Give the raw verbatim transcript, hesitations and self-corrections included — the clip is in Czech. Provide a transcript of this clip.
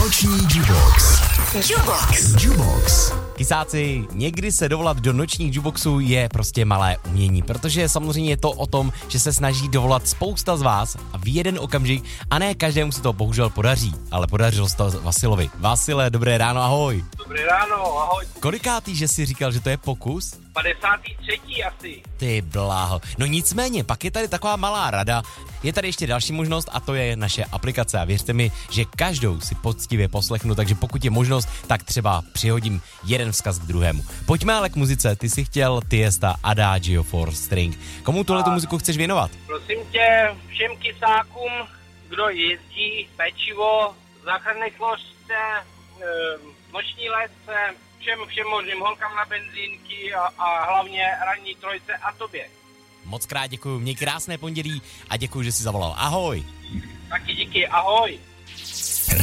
Noční Jukebox. Jukebox. Jukebox. Kysáci, někdy se dovolat do nočních jukeboxů je prostě malé umění, protože samozřejmě je to o tom, že se snaží dovolat spousta z vás a v jeden okamžik a ne každému se to bohužel podaří, ale podařilo se to Vasilovi. Vasile, dobré ráno, ahoj. Dobré ráno, ahoj. Kolikátý, že jsi říkal, že to je pokus? padesátý třetí asi. Ty bláho. No nicméně, pak je tady taková malá rada. Je tady ještě další možnost a to je naše aplikace. A věřte mi, že každou si poctivě poslechnu, takže pokud je možnost, tak třeba přihodím jeden vzkaz k druhému. Pojďme ale k muzice. Ty jsi chtěl Tiesta Adagio for String. Komu tuhle tu muziku chceš věnovat? Prosím tě, všem kysákům, kdo jezdí, pečivo, záchranné složce, e, noční létce, všem, všem možným holkám na benzínky a, a hlavně ranní trojce a tobě. Moc krát děkuju, měj krásné pondělí a děkuju, že jsi zavolal. Ahoj. Taky díky, ahoj.